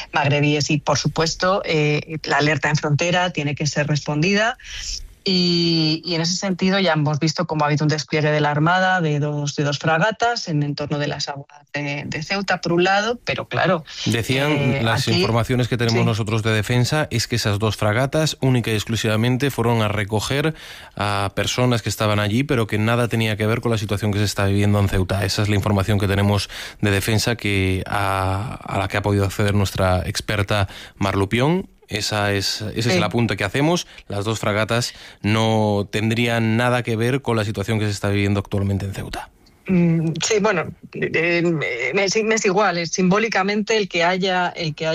magrebíes. Y, por supuesto, la alerta en frontera tiene que ser respondida. Y en ese sentido ya hemos visto cómo ha habido un despliegue de la Armada de dos fragatas en torno de las aguas de Ceuta, por un lado, pero claro... Decían las informaciones que tenemos nosotros de defensa, es que esas 2 fragatas única y exclusivamente fueron a recoger a personas que estaban allí, pero que nada tenía que ver con la situación que se está viviendo en Ceuta. Esa es la información que tenemos de defensa a la que ha podido acceder nuestra experta Mar Lupión. Ese es el apunte que hacemos. Las 2 fragatas no tendrían nada que ver con la situación que se está viviendo actualmente en Ceuta. Sí, bueno, es igual. Simbólicamente el que haya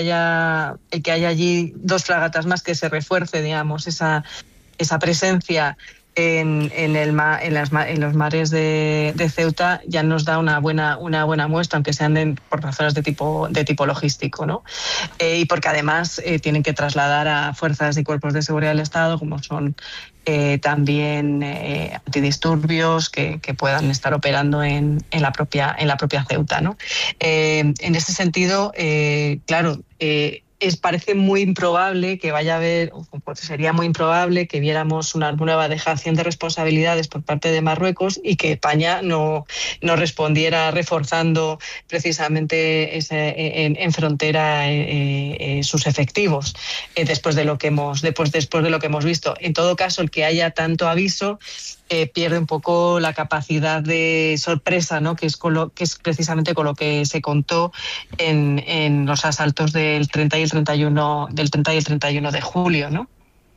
allí 2 fragatas más, que se refuerce, digamos, esa presencia en los mares de Ceuta, ya nos da una buena muestra, aunque sean por razones de tipo logístico, ¿no? Y porque además tienen que trasladar a fuerzas y cuerpos de seguridad del Estado, como son también antidisturbios que puedan estar operando en la propia Ceuta, ¿no? En ese sentido, claro, parece muy improbable que vaya a haber, pues sería muy improbable que viéramos una nueva dejación de responsabilidades por parte de Marruecos y que España no respondiera reforzando precisamente en frontera sus efectivos después de lo que hemos visto. En todo caso, el que haya tanto aviso pierde un poco la capacidad de sorpresa, ¿no? que es precisamente con lo que se contó en los asaltos del 30 y el 31 de julio, ¿no?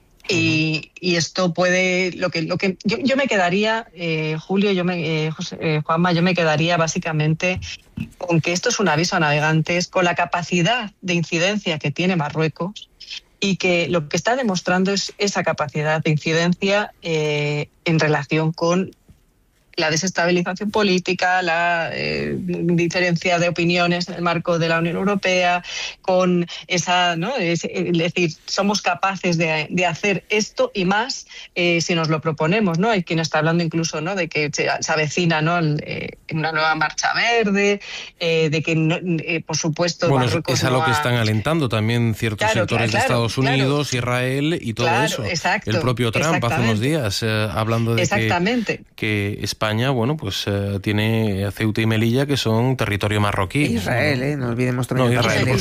Y esto puede, lo que yo me quedaría, Julio, Juanma, yo me quedaría básicamente con que esto es un aviso a navegantes, con la capacidad de incidencia que tiene Marruecos, y que lo que está demostrando es esa capacidad de incidencia en relación con la desestabilización política, la diferencia de opiniones en el marco de la Unión Europea, con esa, ¿no? Es decir, somos capaces de hacer esto y más si nos lo proponemos, ¿no? Hay quien está hablando incluso, ¿no?, de que se avecina, ¿no?, una nueva marcha verde, de que, por supuesto, bueno, Marruecos es a lo que están alentando también ciertos sectores de Estados Unidos, Israel y todo eso. Exacto, el propio Trump hace unos días hablando de que España, bueno, pues tiene Ceuta y Melilla, que son territorio marroquí. Israel, no olvidemos también Israel.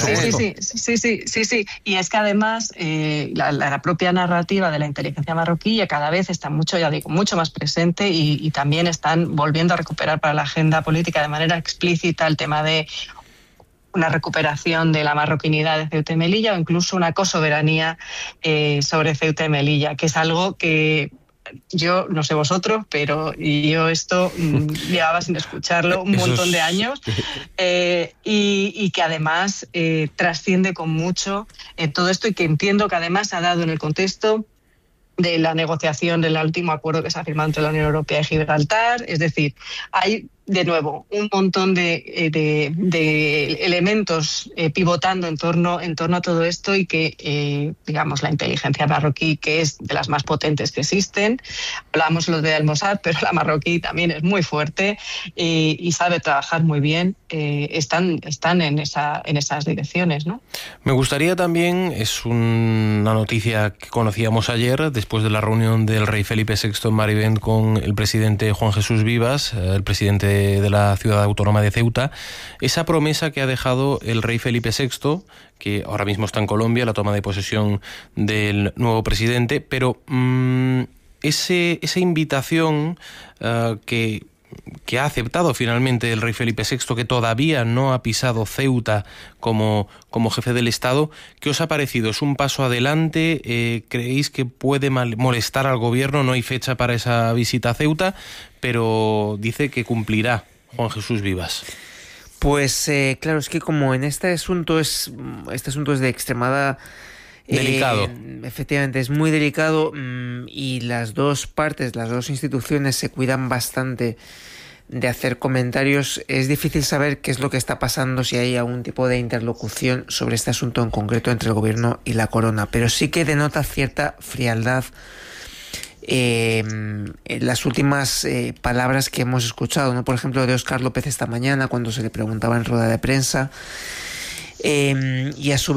Sí. Y es que además la propia narrativa de la inteligencia marroquí ya cada vez está mucho más presente y también están volviendo a recuperar para la agenda política de manera explícita el tema de una recuperación de la marroquinidad de Ceuta y Melilla, o incluso una cosoberanía sobre Ceuta y Melilla, que es algo que yo, no sé vosotros, pero yo esto llevaba sin escucharlo un montón de años, y que además trasciende con mucho todo esto, y que entiendo que además ha dado en el contexto de la negociación del último acuerdo que se ha firmado entre la Unión Europea y Gibraltar. Es decir, hay de nuevo un montón de elementos pivotando en torno a todo esto, y que digamos, la inteligencia marroquí, que es de las más potentes que existen, hablábamos lo de Al-Mossad, pero la marroquí también es muy fuerte y sabe trabajar muy bien, están en esas direcciones, ¿no? Me gustaría también, es una noticia que conocíamos ayer, después de la reunión del rey Felipe VI en Marivent con el presidente Juan Jesús Vivas, el presidente de la ciudad autónoma de Ceuta, esa promesa que ha dejado el rey Felipe VI, que ahora mismo está en Colombia, la toma de posesión del nuevo presidente, pero esa invitación que ha aceptado finalmente el rey Felipe VI, que todavía no ha pisado Ceuta como jefe del Estado, ¿qué os ha parecido? ¿Es un paso adelante? ¿Creéis que puede molestar al gobierno? No hay fecha para esa visita a Ceuta, pero dice que cumplirá Juan Jesús Vivas. Pues claro, es que como en este asunto es de extremada... delicado. Efectivamente, es muy delicado, y las dos partes, las dos instituciones se cuidan bastante de hacer comentarios. Es difícil saber qué es lo que está pasando, si hay algún tipo de interlocución sobre este asunto en concreto entre el gobierno y la corona, pero sí que denota cierta frialdad las últimas palabras que hemos escuchado, ¿no? Por ejemplo, de Óscar López esta mañana, cuando se le preguntaba en rueda de prensa, y a su